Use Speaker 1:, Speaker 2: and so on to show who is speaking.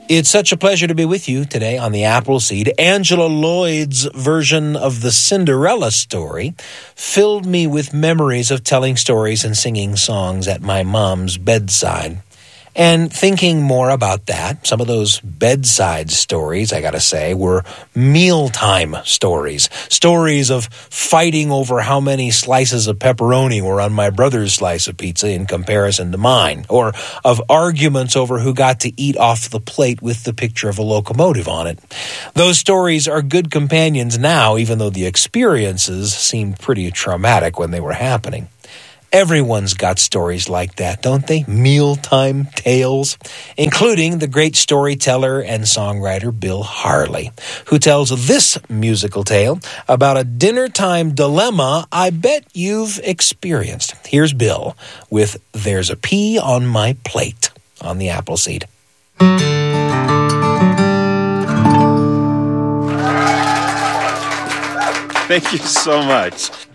Speaker 1: It's such a pleasure to be with you today on the Appleseed. Angela Lloyd's version of the Cinderella story filled me with memories of telling stories and singing songs at my mom's bedside. And thinking more about that, some of those bedside stories, I gotta say, were mealtime stories. Stories of fighting over how many slices of pepperoni were on my brother's slice of pizza in comparison to mine. Or of arguments over who got to eat off the plate with the picture of a locomotive on it. Those stories are good companions now, even though the experiences seemed pretty traumatic when they were happening. Everyone's got stories like that, don't they? Mealtime tales, including the great storyteller and songwriter Bill Harley, who tells this musical tale about a dinner-time dilemma I bet you've experienced. Here's Bill with There's a Pea on My Plate on the Appleseed.
Speaker 2: Thank you so much.